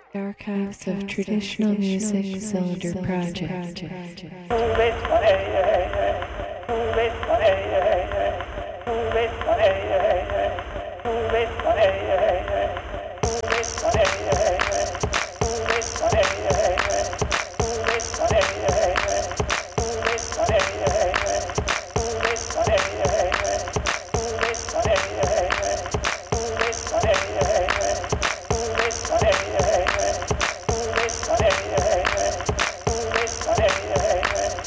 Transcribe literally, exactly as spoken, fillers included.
Archives of Traditional Music Cylinder Project. Move it,